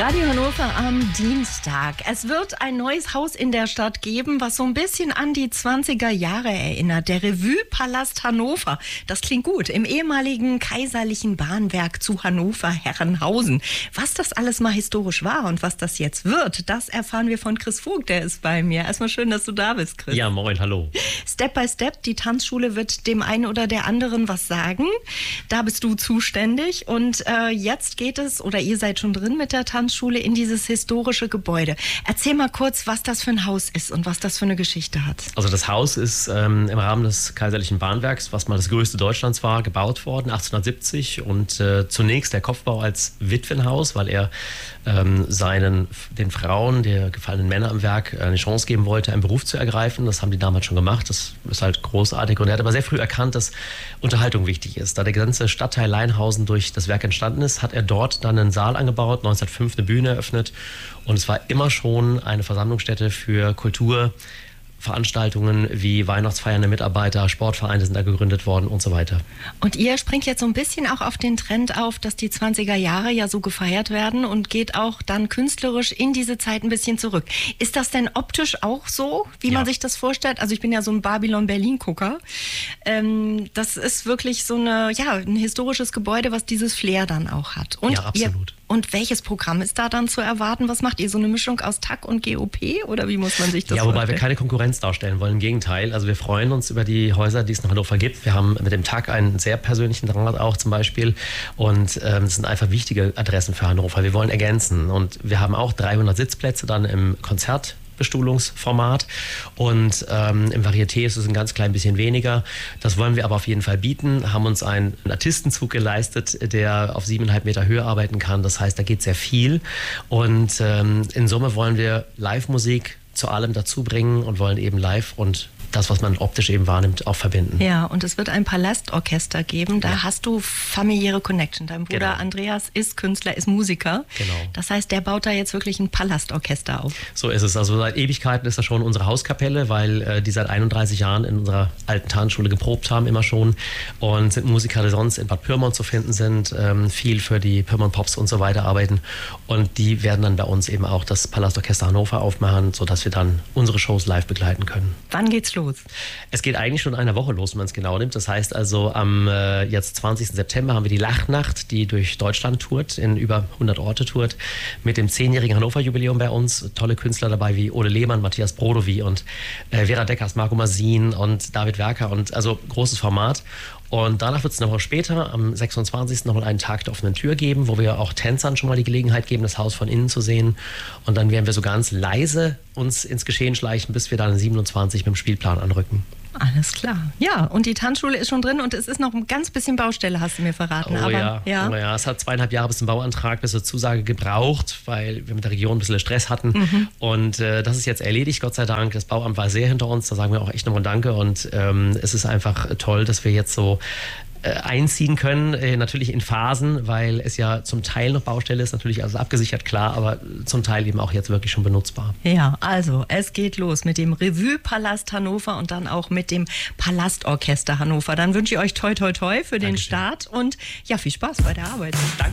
Radio Hannover am Dienstag. Es wird ein neues Haus in der Stadt geben, was so ein bisschen an die 20er Jahre erinnert. Der Revue-Palast Hannover. Das klingt gut. Im ehemaligen kaiserlichen Bahnwerk zu Hannover-Herrenhausen. Was das alles mal historisch war und was das jetzt wird, das erfahren wir von Chris Vogt. Der ist bei mir. Erstmal schön, dass du da bist, Chris. Ja, moin, hallo. Step by Step, die Tanzschule wird dem einen oder der anderen was sagen. Da bist du zuständig. Und jetzt geht es, oder ihr seid schon drin mit der Tanzschule, in dieses historische Gebäude. Erzähl mal kurz, was das für ein Haus ist und was das für eine Geschichte hat. Also das Haus ist im Rahmen des kaiserlichen Bahnwerks, was mal das größte Deutschlands war, gebaut worden, 1870. Und zunächst der Kopfbau als Witwenhaus, weil er den Frauen, der gefallenen Männer am Werk, eine Chance geben wollte, einen Beruf zu ergreifen. Das haben die damals schon gemacht. Das ist halt großartig. Und er hat aber sehr früh erkannt, dass Unterhaltung wichtig ist. Da der ganze Stadtteil Leinhausen durch das Werk entstanden ist, hat er dort dann einen Saal angebaut, 1905 eine Bühne eröffnet. Und es war immer schon eine Versammlungsstätte für Kultur. Veranstaltungen wie Weihnachtsfeiern der Mitarbeiter, Sportvereine sind da gegründet worden und so weiter. Und ihr springt jetzt so ein bisschen auch auf den Trend auf, dass die 20er Jahre ja so gefeiert werden und geht auch dann künstlerisch in diese Zeit ein bisschen zurück. Ist das denn optisch auch so, wie man sich das vorstellt? Also ich bin ja so ein Babylon-Berlin-Gucker. Das ist wirklich so ein historisches Gebäude, was dieses Flair dann auch hat. Und ja, absolut. Und welches Programm ist da dann zu erwarten? Was macht ihr? So eine Mischung aus TAC und GOP? Oder wie muss man sich das vorstellen? Ja, wobei wir keine Konkurrenz darstellen wollen. Im Gegenteil. Also wir freuen uns über die Häuser, die es in Hannover gibt. Wir haben mit dem TAC einen sehr persönlichen Draht auch zum Beispiel. Und es sind einfach wichtige Adressen für Hannover. Wir wollen ergänzen. Und wir haben auch 300 Sitzplätze dann im Konzertbestuhlungsformat und im Varieté ist es ein ganz klein bisschen weniger. Das wollen wir aber auf jeden Fall bieten, haben uns einen Artistenzug geleistet, der auf 7,5 Meter Höhe arbeiten kann. Das heißt, da geht sehr viel und in Summe wollen wir Live-Musik zu allem dazu bringen und wollen eben live und das, was man optisch eben wahrnimmt, auch verbinden. Ja, und es wird ein Palastorchester geben. Da hast du familiäre Connection. Dein Bruder Andreas ist Künstler, ist Musiker. Genau. Das heißt, der baut da jetzt wirklich ein Palastorchester auf. So ist es. Also seit Ewigkeiten ist das schon unsere Hauskapelle, weil die seit 31 Jahren in unserer alten Tanzschule geprobt haben, immer schon. Und sind Musiker, die sonst in Bad Pyrmont zu finden sind, viel für die Pyrmont Pops und so weiter arbeiten. Und die werden dann bei uns eben auch das Palastorchester Hannover aufmachen, sodass wir dann unsere Shows live begleiten können. Wann geht's los? Es geht eigentlich schon in einer Woche los, wenn man es genau nimmt. Das heißt also, am jetzt 20. September haben wir die Lachnacht, die durch Deutschland tourt, in über 100 Orte tourt, mit dem 10-jährigen Hannover-Jubiläum bei uns. Tolle Künstler dabei wie Ole Lehmann, Matthias Brodowy und Vera Deckers, Marco Masin und David Werker. Und also großes Format. Und danach wird es eine Woche später, am 26. nochmal einen Tag der offenen Tür geben, wo wir auch Tänzern schon mal die Gelegenheit geben, das Haus von innen zu sehen. Und dann werden wir so ganz leise uns ins Geschehen schleichen, bis wir dann 27 mit dem Spielplan anrücken. Alles klar. Ja, und die Tanzschule ist schon drin und es ist noch ein ganz bisschen Baustelle, hast du mir verraten. Oh ja, es hat 2,5 Jahre bis zum Bauantrag, bis zur Zusage gebraucht, weil wir mit der Region ein bisschen Stress hatten. Und das ist jetzt erledigt, Gott sei Dank. Das Bauamt war sehr hinter uns, da sagen wir auch echt nochmal Danke. Und es ist einfach toll, dass wir jetzt so einziehen können, natürlich in Phasen, weil es ja zum Teil noch Baustelle ist, natürlich also abgesichert, klar, aber zum Teil eben auch jetzt wirklich schon benutzbar. Ja, also es geht los mit dem Revue-Palast Hannover und dann auch mit dem Palastorchester Hannover. Dann wünsche ich euch toi toi toi für den Start und ja, viel Spaß bei der Arbeit. Danke.